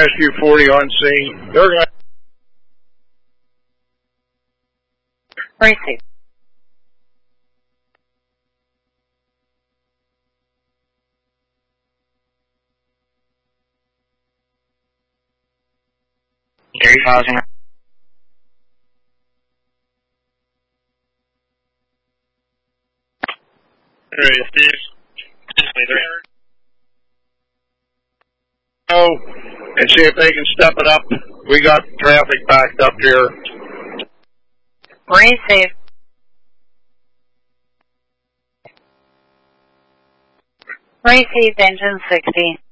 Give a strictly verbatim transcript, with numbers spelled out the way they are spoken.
Rescue forty on scene. They're going to... Receive. Gary Housing. Area Steve. Oh, and see if they can step it up. We got traffic backed up here. Receive. Receive engine sixty.